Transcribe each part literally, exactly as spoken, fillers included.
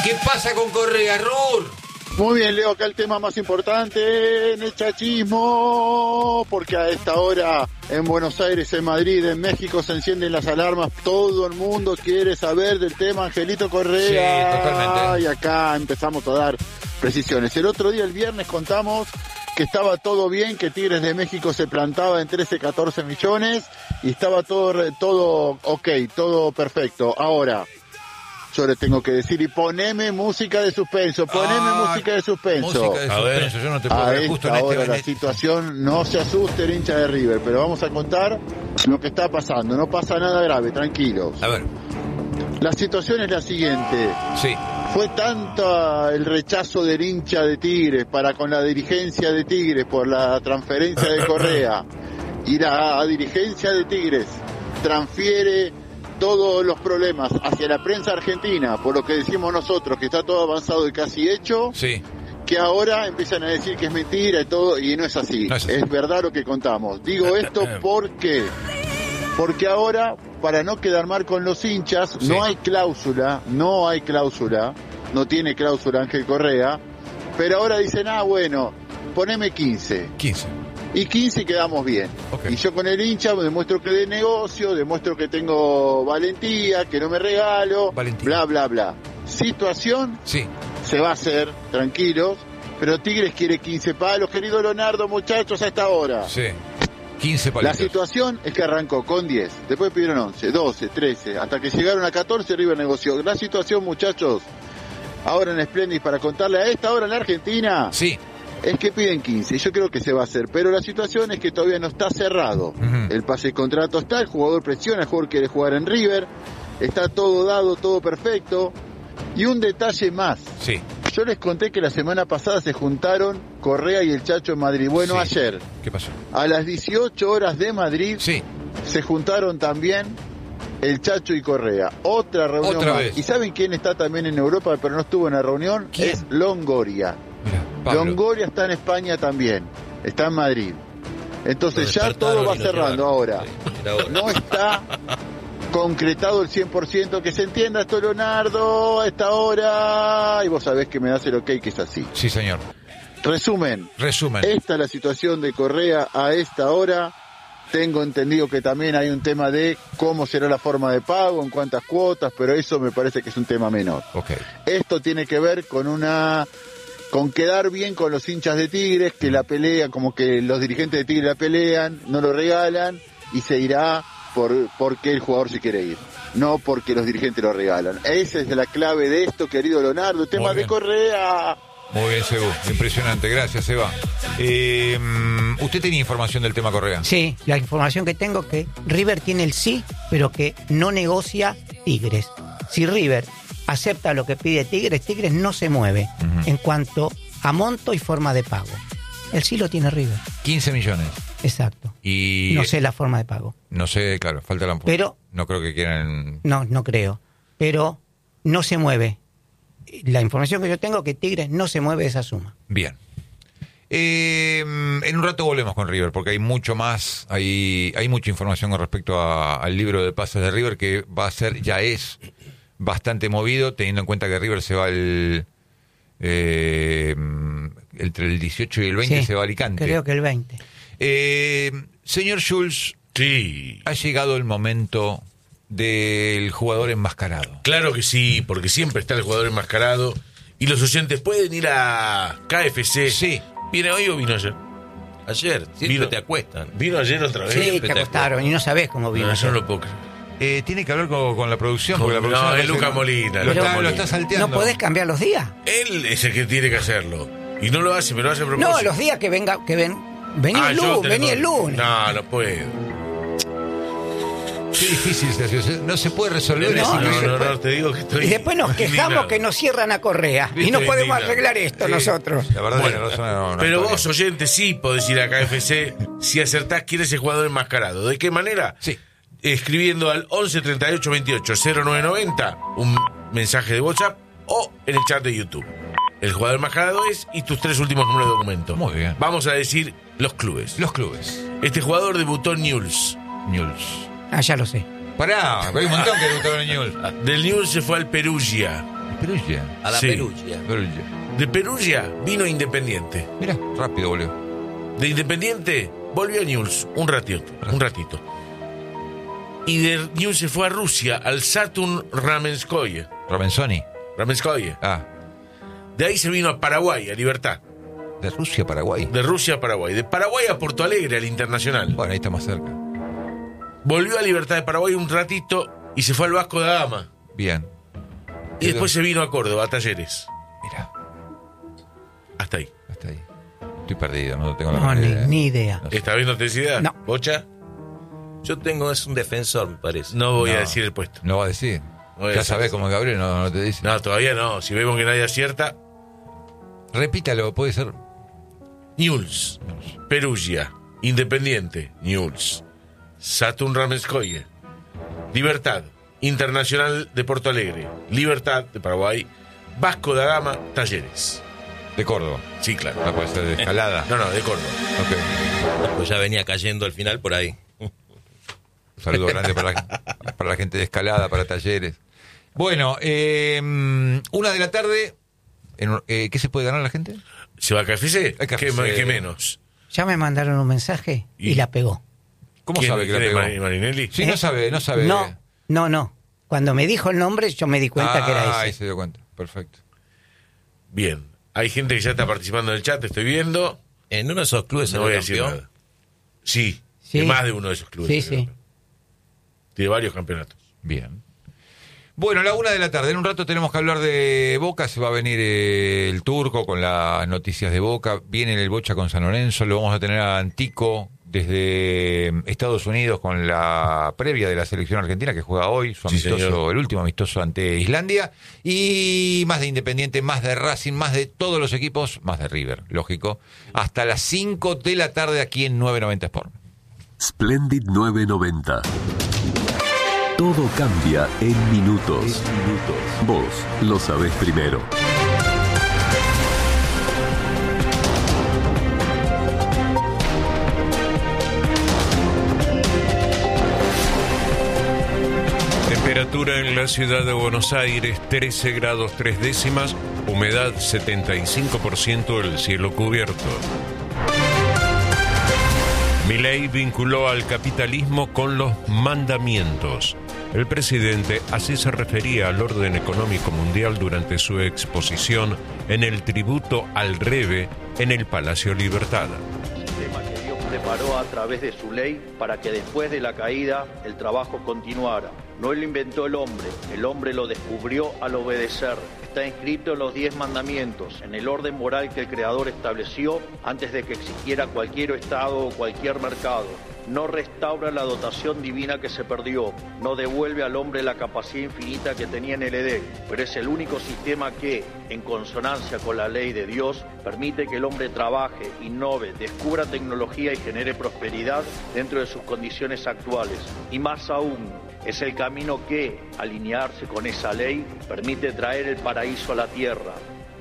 ¿Qué pasa con Correa, Rur? Muy bien, Leo, acá el tema más importante en el chachismo, porque a esta hora en Buenos Aires, en Madrid, en México se encienden las alarmas, todo el mundo quiere saber del tema Angelito Correa. Sí, totalmente. Y acá empezamos a dar precisiones. El otro día, el viernes, contamos que estaba todo bien, que Tigres de México se plantaba en trece, catorce millones y estaba todo, todo ok, todo perfecto. Ahora, yo le tengo que decir, y poneme música de suspenso, poneme ah, música de suspenso. Música de suspenso, yo no te puedo A ver esta justo en este hora la momento. situación, no se asuste el hincha de River, pero vamos a contar lo que está pasando, no pasa nada grave, tranquilos. A ver. La situación es la siguiente. Sí. Fue tanto el rechazo del hincha de Tigres para con la dirigencia de Tigres por la transferencia de Correa, y la dirigencia de Tigres transfiere todos los problemas hacia la prensa argentina, por lo que decimos nosotros que está todo avanzado y casi hecho, Sí. que ahora empiezan a decir que es mentira y todo, y no es así. No es así. Es verdad lo que contamos. Digo esto porque porque ahora, para no quedar mal con los hinchas, Sí. no hay cláusula, no hay cláusula, no tiene cláusula Ángel Correa, pero ahora dicen, ah, bueno, poneme quince. quince. Y quince quedamos bien. Okay. Y yo con el hincha demuestro que de negocio, demuestro que tengo valentía, que no me regalo, Valentía. bla, bla, bla. Situación Sí. se va a hacer, tranquilos, pero Tigres quiere quince palos, querido Leonardo, muchachos, a esta hora. Sí. quince La palitos. situación es que arrancó con diez, después pidieron once, doce, trece, hasta que llegaron a catorce, River negoció. La situación, muchachos, ahora en Splendid, para contarle a esta hora en la Argentina, Sí. es que piden quince, y yo creo que se va a hacer, pero la situación es que todavía no está cerrado. Ujú. El pase de contrato está, el jugador presiona, el jugador quiere jugar en River, está todo dado, todo perfecto. Y un detalle más, Sí. yo les conté que la semana pasada se juntaron Correa y el Chacho en Madrid. Bueno, Sí. ayer, ¿Qué pasó? a las dieciocho horas de Madrid, Sí. se juntaron también el Chacho y Correa. Otra reunión Otra más. vez. ¿Y saben quién está también en Europa pero no estuvo en la reunión? ¿Quién? Es Longoria. Mira, Pablo. Longoria está en España también, está en Madrid. Entonces Lo ya despertaron todo va y lo cerrando llevaron. ahora. Sí, era hora. No está concretado el cien por ciento, que se entienda esto, Leonardo, a esta hora, y vos sabés que me das el ok que es así. Sí, señor. Resumen, Resumen. esta es la situación de Correa a esta hora. Tengo entendido que también hay un tema de cómo será la forma de pago, en cuántas cuotas, pero eso me parece que es un tema menor. Ok. Esto tiene que ver con una con quedar bien con los hinchas de Tigres, que la pelean, como que los dirigentes de Tigres la pelean, no lo regalan, y se irá por porque el jugador se quiere ir, no porque los dirigentes lo regalan. Esa es la clave de esto, querido Leonardo, tema Muy de bien. Correa. Muy bien, Sebu. Impresionante. Gracias, Seba. Eh, ¿Usted tenía información del tema Correa? Sí, la información que tengo es que River tiene el sí, pero que no negocia Tigres. Si River acepta lo que pide Tigres, Tigres no se mueve Ujú. en cuanto a monto y forma de pago. El sí lo tiene River, quince millones. exacto. Y No sé la forma de pago, No sé, claro, falta la Pero- No creo que quieran... no, no creo, pero no se mueve. La información que yo tengo es que Tigres no se mueve de esa suma. Bien. Eh, en un rato volvemos con River, porque hay mucho más, hay, hay mucha información con respecto a- al libro de pases de River, que va a ser, ya es bastante movido, teniendo en cuenta que River se va el... Eh, entre el dieciocho y el veinte Sí, se va a Alicante. Creo que el veinte. Eh, señor Schulz, Sí, ha llegado el momento del jugador enmascarado. claro que sí, porque siempre está el jugador enmascarado. Y los oyentes pueden ir a K F C. Sí. ¿Viene hoy o vino ayer? Ayer, siempre Vino- te acuestan. ¿Vino ayer otra vez? Sí, Siempre te te acostaron y no sabés cómo vino. No, yo no lo puedo creer. Eh, tiene que hablar con, con la producción, Con- porque la producción no, es parece Luca que- Molina, Lo, Luca está, lo Molina. está salteando. ¿No podés cambiar los días? Él es el que tiene que hacerlo. Y no lo hace, pero lo hace a propósito. No, los días que venga, que ven, vení Ah, el yo lunes, tengo- vení el lunes. No, no puedo. Qué difícil esta situación. No se puede resolver. No, así no, que- no, no, te digo que estoy Y después nos quejamos indignado. que nos cierran a Correa. Y no Estoy podemos indignado. arreglar esto Sí, nosotros. La verdad Bueno, tiene razón, no, no Pero está vos, bien. oyente, sí podés ir a K F C si acertás quién es el jugador enmascarado. ¿De qué manera? Sí. Escribiendo al once treinta y ocho veintiocho cero nueve noventa un mensaje de WhatsApp o en el chat de YouTube. El jugador enmascarado es y tus tres últimos números de documento. Muy bien. Vamos a decir los clubes. Los clubes. Este jugador debutó en Newell's. Newell's. Ah, ya lo sé. Pará, hay un montón que debutaron en Newell's. Del Newell's se fue al Perugia. Perugia. A la Sí. Perugia. Perugia. De Perugia vino Independiente. Mira, rápido volvió. De Independiente volvió a Newell's un ratito, un ratito. Y de Newell's se fue a Rusia, al Saturn Ramenskoye. Ramenzoni. Ramenskoye. Ah, De ahí se vino a Paraguay, a Libertad. de Rusia a Paraguay. De Rusia a Paraguay. De Paraguay a Porto Alegre, al Internacional. Bueno, ahí está más cerca. Volvió a Libertad de Paraguay un ratito y se fue al Vasco da Gama. Bien. Y después se vino a Córdoba, a Talleres. Mira, Hasta ahí. hasta ahí. Estoy perdido, no tengo la No, menor ni, idea. ni idea. ¿Está viendo intensidad? No. ¿Bocha? Yo tengo, es un defensor, me parece. No voy No. a decir el puesto. No va a decir. No voy a Ya decir sabés eso. cómo es Gabriel, no, no te dice. No, todavía no. Si vemos que nadie acierta, Repítalo, puede ser. Newell's, Perugia, Independiente, Newell's, Saturn Ramenskoye, Libertad, Internacional de Porto Alegre, Libertad de Paraguay, Vasco da Gama, Talleres. De Córdoba. Sí, claro. No puede ser de escalada. No, no, de Córdoba. Ok. Pues ya venía cayendo al final por ahí. Un saludo grande para la, para la gente de escalada, para Talleres. Bueno, eh, una de la tarde. En, eh, ¿Qué se puede ganar la gente? ¿Se va a K F C? Hay K F C. ¿Qué, qué menos? Ya me mandaron un mensaje y, ¿Y? la pegó. ¿Cómo ¿Quién- sabe que la quién es pegó? Mari- Marinelli? Sí, ¿Eh? no sabe, no sabe. No, no, no. Cuando me dijo el nombre, yo me di cuenta ah, que era ahí ese. se dio cuenta. Perfecto. Bien. Hay gente que ya está participando en el chat, estoy viendo. En uno de esos clubes No salió voy a decir campeón. nada. Sí, Sí. de más de uno de esos clubes. Sí, salió sí. campeón. Tiene varios campeonatos. Bien. Bueno, la una de la tarde. En un rato tenemos que hablar de Boca. Se va a venir eh, el Turco con las noticias de Boca. Viene el Bocha con San Lorenzo. Lo vamos a tener a Antico desde Estados Unidos con la previa de la selección argentina que juega hoy. Su Sí, amistoso, señor. el último amistoso ante Islandia. Y más de Independiente, más de Racing, más de todos los equipos, más de River, lógico. Hasta las cinco de la tarde aquí en nueve noventa Sport. Splendid nueve noventa. Todo cambia en minutos. Vos lo sabés primero. Temperatura en la ciudad de Buenos Aires, trece grados tres décimas, humedad setenta y cinco por ciento, el cielo cubierto. Milei vinculó al capitalismo con los mandamientos. El presidente así se refería al orden económico mundial durante su exposición en el tributo al Reve en el Palacio Libertad. Sistema que Dios preparó a través de su ley para que después de la caída el trabajo continuara. No lo inventó el hombre, el hombre lo descubrió al obedecer. Está inscrito en los diez mandamientos, en el orden moral que el Creador estableció antes de que existiera cualquier Estado o cualquier mercado. No restaura la dotación divina que se perdió, no devuelve al hombre la capacidad infinita que tenía en el Edén, pero es el único sistema que, en consonancia con la ley de Dios, permite que el hombre trabaje, innove, descubra tecnología y genere prosperidad dentro de sus condiciones actuales. Y más aún, es el camino que, alinearse con esa ley, permite traer el paraíso a la tierra.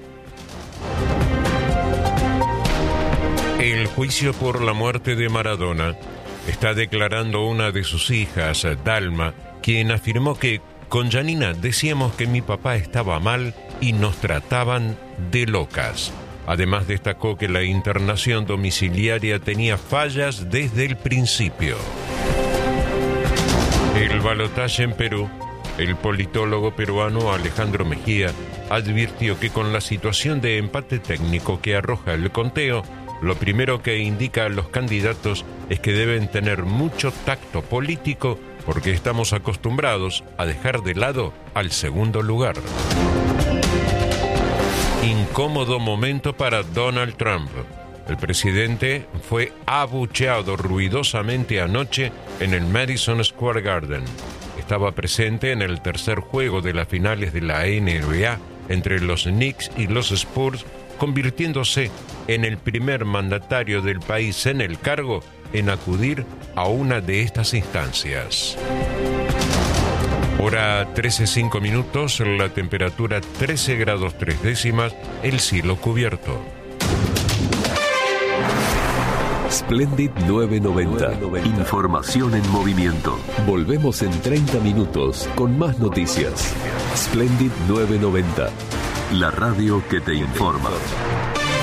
El juicio por la muerte de Maradona está declarando una de sus hijas, Dalma, quien afirmó que con Janina decíamos que mi papá estaba mal y nos trataban de locas. Además destacó que la internación domiciliaria tenía fallas desde el principio. El balotaje en Perú, el politólogo peruano Alejandro Mejía advirtió que con la situación de empate técnico que arroja el conteo, lo primero que indica a los candidatos es que deben tener mucho tacto político porque estamos acostumbrados a dejar de lado al segundo lugar. Incómodo momento para Donald Trump. El presidente fue abucheado ruidosamente anoche en el Madison Square Garden. Estaba presente en el tercer juego de las finales de la N B A entre los Knicks y los Spurs, convirtiéndose en el primer mandatario del país en el cargo en acudir a una de estas instancias. Hora trece cinco minutos, la temperatura trece grados tres décimas, el cielo cubierto. Splendid novecientos noventa. Información en movimiento. Volvemos en treinta minutos con más noticias. Splendid novecientos noventa. La radio que te informa.